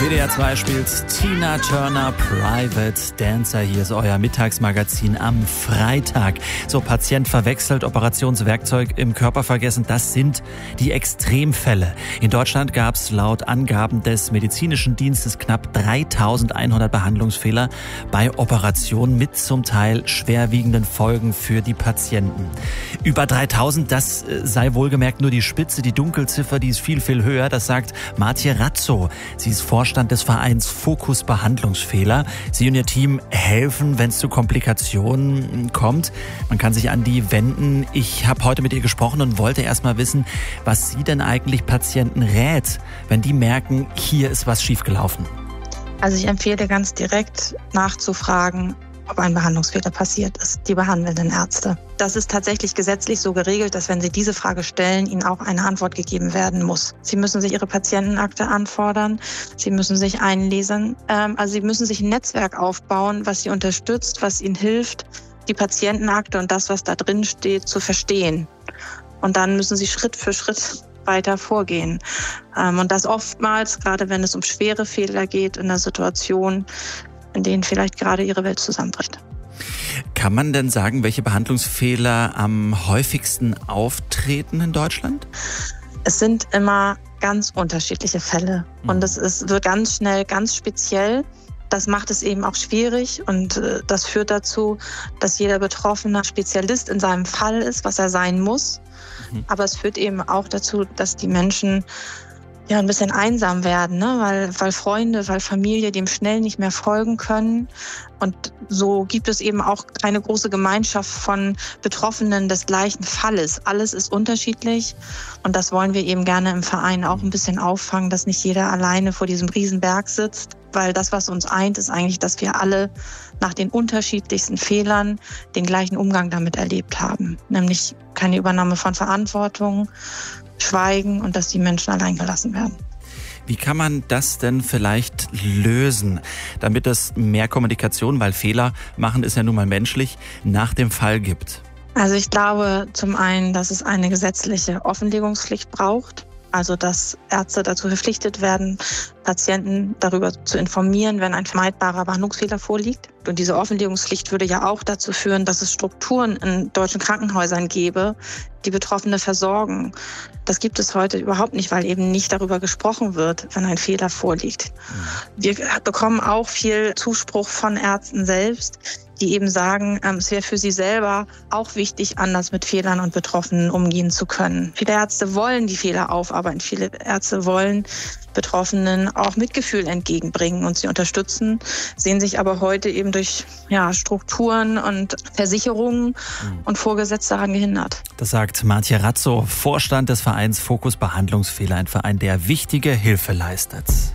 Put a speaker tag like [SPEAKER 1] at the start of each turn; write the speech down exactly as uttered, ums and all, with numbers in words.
[SPEAKER 1] W D R zwei spielt Tina Turner, Private Dancer. Hier ist euer Mittagsmagazin am Freitag. So, Patient verwechselt, Operationswerkzeug im Körper vergessen. Das sind die Extremfälle. In Deutschland gab es laut Angaben des medizinischen Dienstes knapp dreitausendeinhundert Behandlungsfehler bei Operationen mit zum Teil schwerwiegenden Folgen für die Patienten. Über dreitausend, das sei wohlgemerkt nur die Spitze. Die Dunkelziffer, die ist viel, viel höher. Das sagt Martje Razzo. Sie ist Vorstand des Vereins Fokus Behandlungsfehler. Sie und ihr Team helfen, wenn es zu Komplikationen kommt. Man kann sich an die wenden. Ich habe heute mit ihr gesprochen und wollte erst mal wissen, was sie denn eigentlich Patienten rät, wenn die merken, hier ist was schiefgelaufen.
[SPEAKER 2] Also ich empfehle ganz direkt nachzufragen, ob ein Behandlungsfehler passiert ist, die behandelnden Ärzte. Das ist tatsächlich gesetzlich so geregelt, dass wenn Sie diese Frage stellen, Ihnen auch eine Antwort gegeben werden muss. Sie müssen sich Ihre Patientenakte anfordern, Sie müssen sich einlesen, also Sie müssen sich ein Netzwerk aufbauen, was Sie unterstützt, was Ihnen hilft, die Patientenakte und das, was da drin steht, zu verstehen. Und dann müssen Sie Schritt für Schritt weiter vorgehen. Und das oftmals, gerade wenn es um schwere Fehler geht, in der Situation, in denen vielleicht gerade ihre Welt zusammenbricht.
[SPEAKER 1] Kann man denn sagen, welche Behandlungsfehler am häufigsten auftreten in Deutschland?
[SPEAKER 2] Es sind immer ganz unterschiedliche Fälle und es ist, wird ganz schnell ganz speziell. Das macht es eben auch schwierig und äh, das führt dazu, dass jeder Betroffene Spezialist in seinem Fall ist, was er sein muss. Mhm. Aber es führt eben auch dazu, dass die Menschen ja ein bisschen einsam werden, ne? weil, weil Freunde, weil Familie dem schnell nicht mehr folgen können. Und so gibt es eben auch keine große Gemeinschaft von Betroffenen des gleichen Falles. Alles ist unterschiedlich und das wollen wir eben gerne im Verein auch ein bisschen auffangen, dass nicht jeder alleine vor diesem Riesenberg sitzt. Weil das, was uns eint, ist eigentlich, dass wir alle nach den unterschiedlichsten Fehlern den gleichen Umgang damit erlebt haben. Nämlich keine Übernahme von Verantwortung, Schweigen und dass die Menschen allein gelassen werden.
[SPEAKER 1] Wie kann man das denn vielleicht lösen, damit es mehr Kommunikation, weil Fehler machen ist ja nun mal menschlich, nach dem Fall gibt?
[SPEAKER 2] Also ich glaube zum einen, dass es eine gesetzliche Offenlegungspflicht braucht. Also dass Ärzte dazu verpflichtet werden, Patienten darüber zu informieren, wenn ein vermeidbarer Behandlungsfehler vorliegt. Und diese Offenlegungspflicht würde ja auch dazu führen, dass es Strukturen in deutschen Krankenhäusern gäbe, die Betroffene versorgen. Das gibt es heute überhaupt nicht, weil eben nicht darüber gesprochen wird, wenn ein Fehler vorliegt. Wir bekommen auch viel Zuspruch von Ärzten selbst, die eben sagen, es wäre für sie selber auch wichtig, anders mit Fehlern und Betroffenen umgehen zu können. Viele Ärzte wollen die Fehler aufarbeiten, viele Ärzte wollen Betroffenen auch Mitgefühl entgegenbringen und sie unterstützen, sehen sich aber heute eben durch ja, Strukturen und Versicherungen mhm. und Vorgesetzte daran gehindert.
[SPEAKER 1] Das sagt Martje Razzo, Vorstand des Vereins Fokus Behandlungsfehler, ein Verein, der wichtige Hilfe leistet.